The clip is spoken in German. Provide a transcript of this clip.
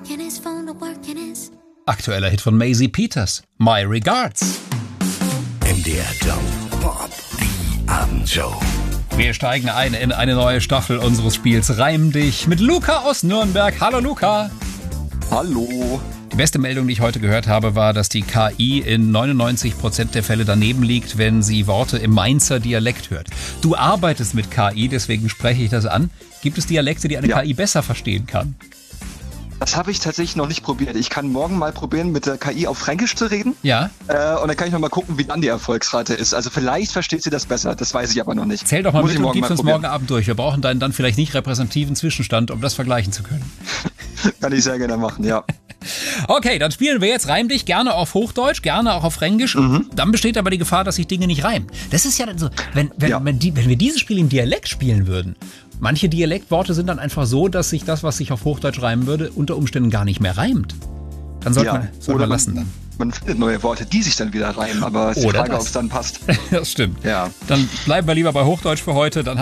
Aktueller Hit von Maisie Peters, My Regards. MDR Jump, Bob, die Abendshow. Wir steigen ein in eine neue Staffel unseres Spiels Reim dich mit Luca aus Nürnberg. Hallo Luca. Hallo. Die beste Meldung, die ich heute gehört habe, war, dass die KI in 99% der Fälle daneben liegt, wenn sie Worte im Mainzer Dialekt hört. Du arbeitest mit KI, deswegen spreche ich das an. Gibt es Dialekte, die eine KI besser verstehen kann? Das habe ich tatsächlich noch nicht probiert. Ich kann morgen mal probieren, mit der KI auf Fränkisch zu reden. Ja. Und dann kann ich noch mal gucken, wie dann die Erfolgsrate ist. Also vielleicht versteht sie das besser. Das weiß ich aber noch nicht. Zähl doch mal mit und gib's uns morgen Abend durch. Wir brauchen deinen dann vielleicht nicht repräsentativen Zwischenstand, um das vergleichen zu können. Kann ich sehr gerne machen, ja. Okay, dann spielen wir jetzt Reim dich, gerne auf Hochdeutsch, gerne auch auf Fränkisch. Dann besteht aber die Gefahr, dass sich Dinge nicht reimen. Das ist ja dann so, wenn wir dieses Spiel im Dialekt spielen würden, manche Dialektworte sind dann einfach so, dass sich das, was sich auf Hochdeutsch reimen würde, unter Umständen gar nicht mehr reimt. Dann sollte man lassen dann. Man findet neue Worte, die sich dann wieder reimen, aber es ist die Frage, ob es dann passt. Das stimmt. Ja. Dann bleiben wir lieber bei Hochdeutsch für heute. Dann